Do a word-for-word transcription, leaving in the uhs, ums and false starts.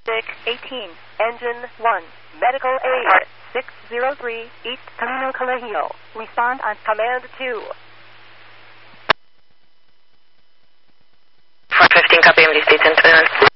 Dick eighteen, Engine one, Medical Aid six zero three, East Camino Colegio. Respond on Command two. four fifteen, copy, M D C ten twenty-one.